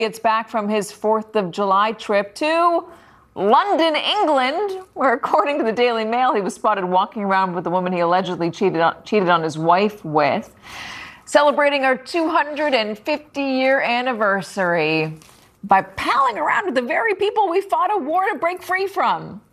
Gets back from his 4th of July trip to London, England, where, according to the Daily Mail, he was spotted walking around with the woman he allegedly cheated on his wife with, celebrating our 250-year anniversary by palling around with the very people we fought a war to break free from.